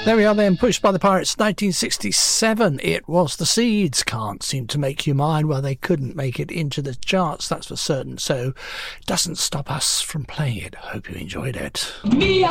There we are then, Pushed by the Pirates, 1967. It was the Seeds. Can't Seem to Make You Mine. Well, they couldn't make it into the charts, that's for certain, so it doesn't stop us from playing it. Hope you enjoyed it. Mia,